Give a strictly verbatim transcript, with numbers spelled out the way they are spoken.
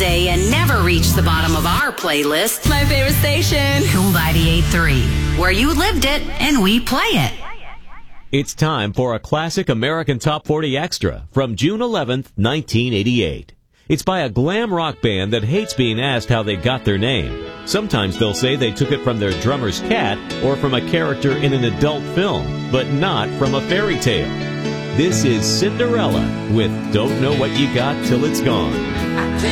day and never reach the bottom of our playlist. My favorite station. Cool ninety-eight point three, where you lived it and we play it. It's time for a classic American Top forty Extra from June eleventh, nineteen eighty-eight. It's by a glam rock band that hates being asked how they got their name. Sometimes they'll say they took it from their drummer's cat or from a character in an adult film, but not from a fairy tale. This is Cinderella with Don't Know What You Got Till It's Gone.